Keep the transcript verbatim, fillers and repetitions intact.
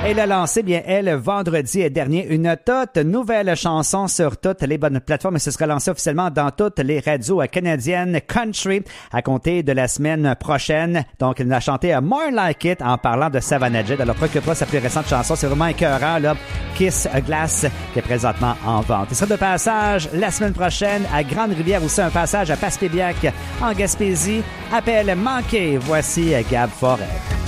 Elle a lancé, bien elle, vendredi dernier, une toute nouvelle chanson sur toutes les bonnes plateformes et ce sera lancé officiellement dans toutes les radios canadiennes country à compter de la semaine prochaine. Donc, elle a chanté More Like It en parlant de Savannah Jet. Alors, procure-toi sa plus récente chanson. C'est vraiment écœurant, là. Kiss a Glass, qui est présentement en vente. Il sera de passage la semaine prochaine à Grande-Rivière, aussi un passage à Passepébiac en Gaspésie. Appel manqué. Voici Gab Forêt.